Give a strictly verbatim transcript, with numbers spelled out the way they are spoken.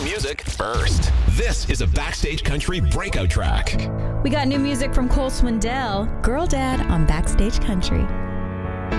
new music first. This is a Backstage Country breakout track. We got new music from Cole Swindell, Girl Dad on Backstage Country.